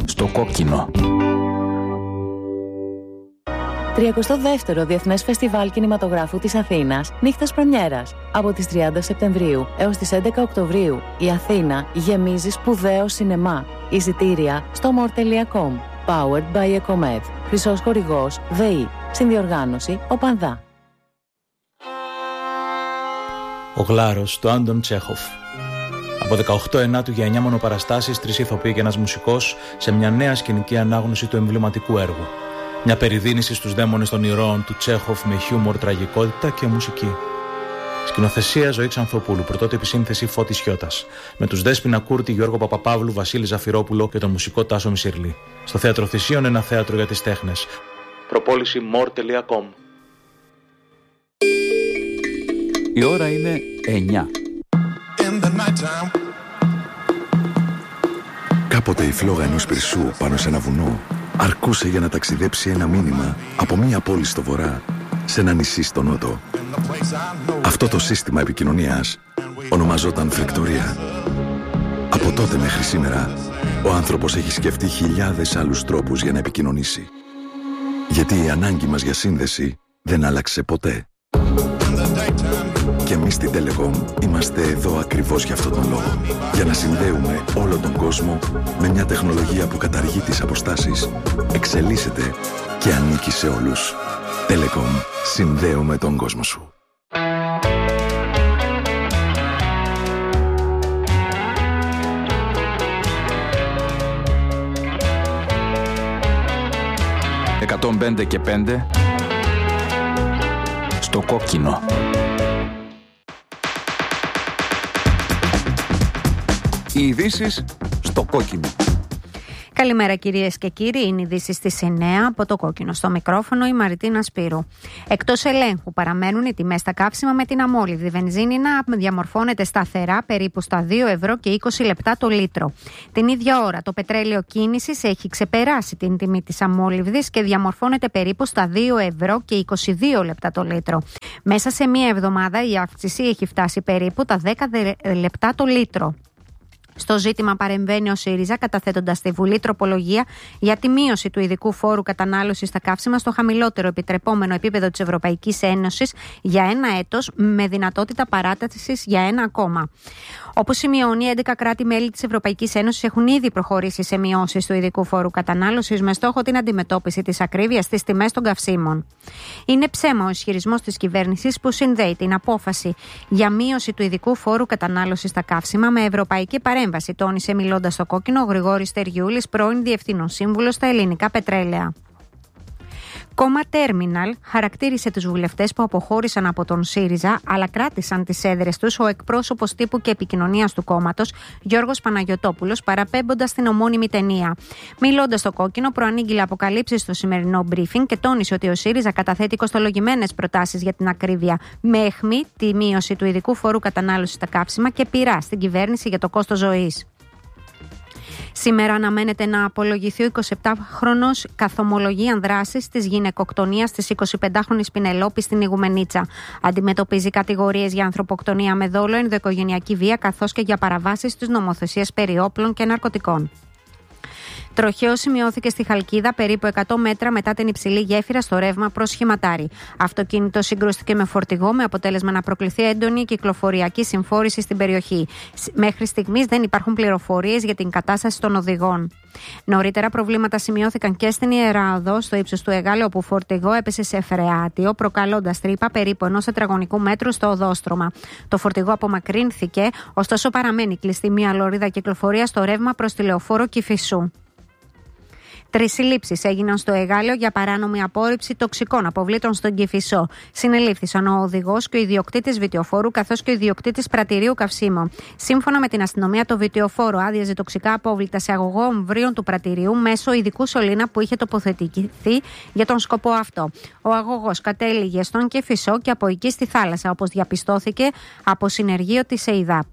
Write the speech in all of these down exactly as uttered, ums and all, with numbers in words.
Στο κόκκινο. τριακοστό δεύτερο Διεθνές Φεστιβάλ Κινηματογράφου της Αθήνας, νύχτας πρεμιέρας. Από τις τριάντα Σεπτεμβρίου έως τις έντεκα Οκτωβρίου, η Αθήνα γεμίζει σπουδαίο σινεμά. Εισιτήρια στο more τελεία com. Powered by Ecomed. Χρυσός χορηγός ΔΕΗ. Συνδιοργάνωση ΟΠΑΝΔΑ. Ο Γλάρος του Άντων Τσέχοφ. Από δεκαοκτώ ενάτου για εννιά μονοπαραστάσεις, τρεις ηθοποιοί και ένας μουσικός σε μια νέα σκηνική ανάγνωση του εμβληματικού έργου. Μια περιδίνηση στους δαίμονες των ηρώων του Τσέχοφ με χιούμορ, τραγικότητα και μουσική. Σκηνοθεσία Ζωή Ξανθοπούλου, πρωτότυπη σύνθεση Φώτης Χιώτας. Με τους Δέσποινα Κούρτη, Γιώργο Παπαπαύλου, Βασίλη Ζαφυρόπουλο και τον μουσικό Τάσο Μισηρλή. Στο Θέατρο Θησίων, ένα θέατρο για τις τέχνες. Προπόληση more τελεία com. Η ώρα είναι εννιά. Κάποτε η φλόγα ενός πυρσού πάνω σε ένα βουνό αρκούσε για να ταξιδέψει ένα μήνυμα από μία πόλη στο βορρά σε ένα νησί στο νότο. Αυτό το σύστημα επικοινωνίας ονομαζόταν φεκτορία. Από τότε μέχρι σήμερα, ο άνθρωπος έχει σκεφτεί χιλιάδες άλλους τρόπους για να επικοινωνήσει. Γιατί η ανάγκη μας για σύνδεση δεν άλλαξε ποτέ. Και εμείς στην Telecom είμαστε εδώ ακριβώς για αυτόν τον λόγο. Για να συνδέουμε όλο τον κόσμο με μια τεχνολογία που καταργεί τις αποστάσεις, εξελίσσεται και ανήκει σε όλους. Telecom. Συνδέουμε τον κόσμο σου. εκατόν πέντε και πέντε. Στο κόκκινο. Οι ειδήσεις στο κόκκινο. Καλημέρα κυρίες και κύριοι, είναι ειδήσεις στις εννιά από το κόκκινο. Στο μικρόφωνο η Μαριτίνα Σπύρου. Εκτός ελέγχου παραμένουν οι τιμές στα καύσιμα με την αμόλυβδη βενζίνη να διαμορφώνεται σταθερά περίπου στα δύο ευρώ και είκοσι λεπτά το λίτρο. Την ίδια ώρα το πετρέλαιο κίνησης έχει ξεπεράσει την τιμή της αμόλυβδης και διαμορφώνεται περίπου στα δύο ευρώ και είκοσι δύο λεπτά το λίτρο. Μέσα σε μία εβδομάδα η αύξηση έχει φτάσει περίπου τα δέκα λεπτά το λίτρο. Στο ζήτημα παρεμβαίνει ο ΣΥΡΙΖΑ, καταθέτοντας στη Βουλή τροπολογία για τη μείωση του ειδικού φόρου κατανάλωσης στα καύσιμα στο χαμηλότερο επιτρεπόμενο επίπεδο της Ευρωπαϊκής Ένωσης για ένα έτος, με δυνατότητα παράτασης για ένα ακόμα. Όπως σημειώνει, έντεκα κράτη-μέλη της Ευρωπαϊκής Ένωσης έχουν ήδη προχωρήσει σε μειώσεις του ειδικού φόρου κατανάλωσης με στόχο την αντιμετώπιση της ακρίβειας στις τιμές των καυσίμων. Είναι ψέμα ο ισχυρισμός της κυβέρνησης που συνδέει την απόφαση για μείωση του ειδικού φόρου κατανάλωσης στα καύσιμα με ευρωπαϊκή παρέμβαση, τόνισε μιλώντας στο κόκκινο ο Γρηγόρης Τεριούλης, πρώην διευθύνων σύμβουλος στα ελληνικά πετρέλαια. Κόμμα Τέρμιναλ χαρακτήρισε τους βουλευτές που αποχώρησαν από τον ΣΥΡΙΖΑ αλλά κράτησαν τις έδρες τους ο εκπρόσωπος τύπου και επικοινωνίας του κόμματος Γιώργος Παναγιωτόπουλος, παραπέμποντας την ομώνυμη ταινία. Μιλώντας στο κόκκινο, προανήγγειλε αποκαλύψεις στο σημερινό briefing και τόνισε ότι ο ΣΥΡΙΖΑ καταθέτει κοστολογημένες προτάσεις για την ακρίβεια, με αιχμή τη μείωση του ειδικού φόρου κατανάλωσης στα καύσιμα και πειρά στην κυβέρνηση για το κόστος ζωής. Σήμερα αναμένεται να απολογηθεί ο εικοσιεπτάχρονος καθομολογίαν δράσης της γυναικοκτονίας της εικοσιπεντάχρονης Πινελόπη στην Ιγουμενίτσα. Αντιμετωπίζει κατηγορίες για ανθρωποκτονία με δόλο, ενδοοικογενειακή βία καθώς και για παραβάσεις της νομοθεσίας περί όπλων και ναρκωτικών. Τροχαίο σημειώθηκε στη Χαλκίδα περίπου εκατό μέτρα μετά την υψηλή γέφυρα στο ρεύμα προς Χηματάρι. Αυτοκίνητο συγκρούστηκε με φορτηγό με αποτέλεσμα να προκληθεί έντονη κυκλοφοριακή συμφόρηση στην περιοχή. Μέχρι στιγμής δεν υπάρχουν πληροφορίες για την κατάσταση των οδηγών. Νωρίτερα προβλήματα σημειώθηκαν και στην Ιερά Οδό στο ύψος του Εγάλεου, όπου φορτηγό έπεσε σε φρεάτιο, προκαλώντας τρύπα περίπου ενός τετραγωνικού μέτρου στο οδόστρωμα. Το φορτηγό απομακρύνθηκε, ωστόσο παραμένει κλειστή μια λωρίδα κυκλοφορία στο ρεύμα προς τη Λεωφόρο Κηφισού. Τρεις συλλήψεις έγιναν στο Εγάλεο για παράνομη απόρριψη τοξικών αποβλήτων στον Κηφισό. Συνελήφθησαν ο οδηγός και ο ιδιοκτήτης βιτιοφόρου καθώς και ο ιδιοκτήτης πρατηρίου καυσίμων. Σύμφωνα με την αστυνομία, το βιτιοφόρο άδειαζε τοξικά απόβλητα σε αγωγό ομβρίων του πρατηρίου μέσω ειδικού σωλήνα που είχε τοποθετηθεί για τον σκοπό αυτό. Ο αγωγός κατέληγε στον Κηφισό και από εκεί στη θάλασσα, όπως διαπιστώθηκε από συνεργείο της ΕΙΔΑΠ.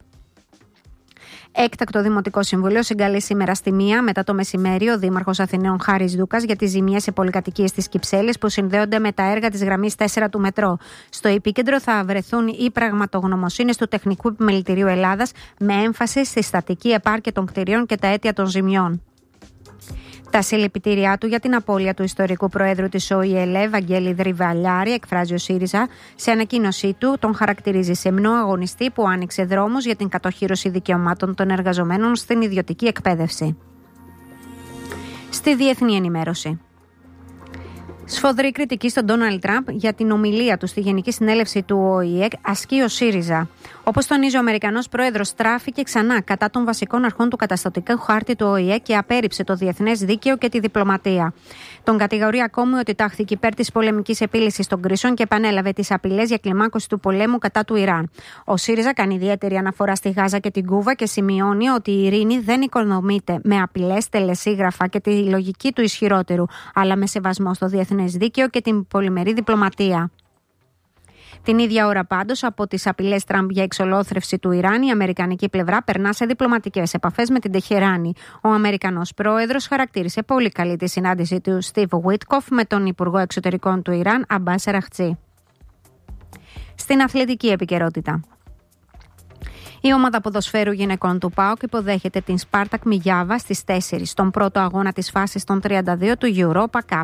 Έκτακτο Δημοτικό Συμβούλιο συγκαλεί σήμερα στη μία μετά το μεσημέρι ο Δήμαρχος Αθηναίων Χάρης Δούκας για τις ζημιές σε πολυκατοικίες της Κυψέλης που συνδέονται με τα έργα της γραμμής τέσσερα του μετρό. Στο επίκεντρο θα βρεθούν οι πραγματογνωμοσύνες του Τεχνικού Επιμελητηρίου Ελλάδας με έμφαση στη στατική επάρκεια των κτηρίων και τα αίτια των ζημιών. Τα συλληπιτήριά του για την απώλεια του ιστορικού προέδρου της ΟΗΕ, Βαγγέλη Δριβαλιάρη, εκφράζει ο ΣΥΡΙΖΑ. Σε ανακοίνωσή του, τον χαρακτηρίζει σεμνό αγωνιστή που άνοιξε δρόμους για την κατοχύρωση δικαιωμάτων των εργαζομένων στην ιδιωτική εκπαίδευση. Στη διεθνή ενημέρωση. Σφοδρή κριτική στον Ντόναλντ Τραμπ για την ομιλία του στη Γενική Συνέλευση του ΟΗΕ ασκεί ο ΣΥΡΙΖΑ. Όπως τονίζει ο Αμερικανός πρόεδρος, στράφηκε ξανά κατά των βασικών αρχών του καταστατικού χάρτη του ΟΗΕ και απέρριψε το διεθνές δίκαιο και τη διπλωματία. Τον κατηγορεί ακόμη ότι τάχθηκε υπέρ της πολεμικής επίλυσης των κρίσεων και επανέλαβε τις απειλές για κλιμάκωση του πολέμου κατά του Ιράν. Ο ΣΥΡΙΖΑ κάνει ιδιαίτερη αναφορά στη Γάζα και την Κούβα και σημειώνει ότι η ειρήνη δεν οικονομείται με απειλές, τελεσίγραφα και τη λογική του ισχυρότερου, αλλά με σεβασμό στο διεθνές δίκαιο και την πολυμερή διπλωματία. Την ίδια ώρα πάντως, από τις απειλές Τραμπ για εξολόθρευση του Ιράν, η αμερικανική πλευρά περνά σε διπλωματικές επαφές με την Τεχεράνη. Ο Αμερικανός πρόεδρος χαρακτήρισε πολύ καλή τη συνάντηση του Στίβ Βίτκοφ με τον Υπουργό Εξωτερικών του Ιράν, Αμπάς Αραχτζή. Στην αθλητική επικαιρότητα. Η ομάδα ποδοσφαίρου γυναικών του ΠΑΟΚ υποδέχεται την Σπάρτακ Μιγιάβα στις τέσσερις, στον πρώτο αγώνα της φάσης των τριάντα δύο του Europa Cup.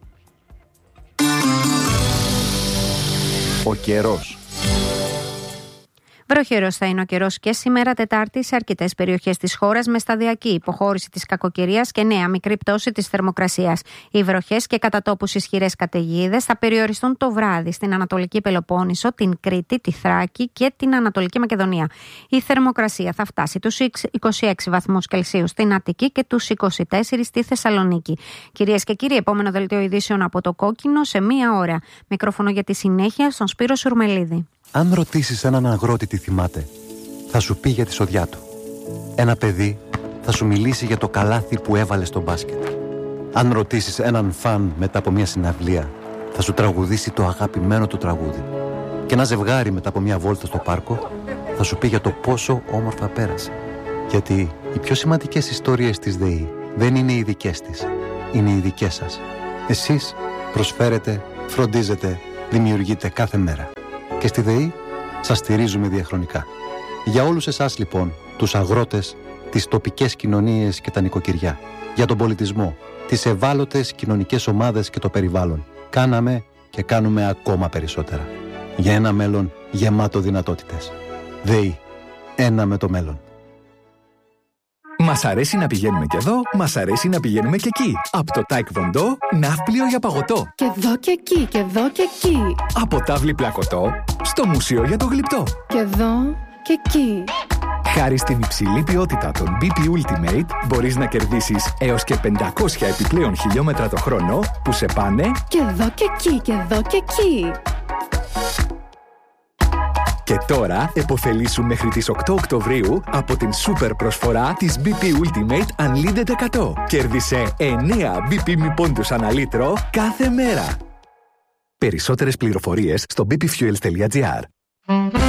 Ο καιρός. Βροχερός θα είναι ο καιρός και σήμερα Τετάρτη σε αρκετές περιοχές της χώρας, με σταδιακή υποχώρηση της κακοκαιρίας και νέα μικρή πτώση της θερμοκρασίας. Οι βροχές και κατά τόπους ισχυρές καταιγίδες θα περιοριστούν το βράδυ στην Ανατολική Πελοπόννησο, την Κρήτη, τη Θράκη και την Ανατολική Μακεδονία. Η θερμοκρασία θα φτάσει τους είκοσι έξι βαθμούς Κελσίου στην Αττική και τους είκοσι τέσσερα στη Θεσσαλονίκη. Κυρίες και κύριοι, επόμενο δελτίο ειδήσεων από το Κόκκινο σε μία ώρα. Μικρόφωνο για τη συνέχεια στον Σπύρο Σουρμελίδη. Αν ρωτήσεις έναν αγρότη τι θυμάται, θα σου πει για τη σοδιά του. Ένα παιδί θα σου μιλήσει για το καλάθι που έβαλε στο μπάσκετ. Αν ρωτήσεις έναν φαν μετά από μια συναυλία, θα σου τραγουδήσει το αγαπημένο του τραγούδι. Και ένα ζευγάρι μετά από μια βόλτα στο πάρκο θα σου πει για το πόσο όμορφα πέρασε. Γιατί οι πιο σημαντικές ιστορίες της ΔΕΗ δεν είναι οι δικές της, είναι οι δικές σας. Εσείς προσφέρετε, φροντίζετε, δημιουργείτε κάθε μέρα. Και στη ΔΕΗ σας στηρίζουμε διαχρονικά. Για όλους εσάς λοιπόν, τους αγρότες, τις τοπικές κοινωνίες και τα νοικοκυριά, για τον πολιτισμό, τις ευάλωτες κοινωνικές ομάδες και το περιβάλλον, κάναμε και κάνουμε ακόμα περισσότερα. Για ένα μέλλον γεμάτο δυνατότητες. ΔΕΗ. Ένα με το μέλλον. Μας αρέσει να πηγαίνουμε και εδώ, μας αρέσει να πηγαίνουμε και εκεί. Από το Taekwondo, ναύπλιο για παγωτό. Και εδώ και εκεί, και εδώ και εκεί. Από τάβλη πλακωτό, στο μουσείο για το γλυπτό. Και εδώ και εκεί. Χάρη στην υψηλή ποιότητα των μπι πι Ultimate, μπορείς να κερδίσεις έως και πεντακόσια επιπλέον χιλιόμετρα το χρόνο που σε πάνε και εδώ και εκεί, και εδώ και εκεί. Και τώρα επωφελήσου μέχρι τις οκτώ Οκτωβρίου από την σούπερ προσφορά της μπι πι Ultimate Unlimited εκατό. Κέρδισε εννέα μπι πι μη πόντους ανά λίτρο κάθε μέρα. Περισσότερες πληροφορίες στο μπι πι fuels τελεία τζι άρ.